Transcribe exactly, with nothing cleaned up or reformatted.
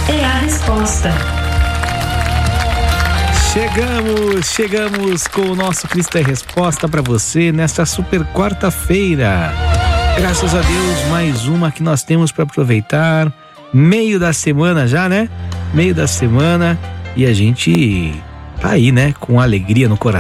é a resposta. Chegamos, chegamos com o nosso Cristo é Resposta para você nesta super quarta-feira. Graças a Deus, mais uma que nós temos para aproveitar. Meio da semana já, né? Meio da semana e a gente tá aí, né? Com alegria no coração.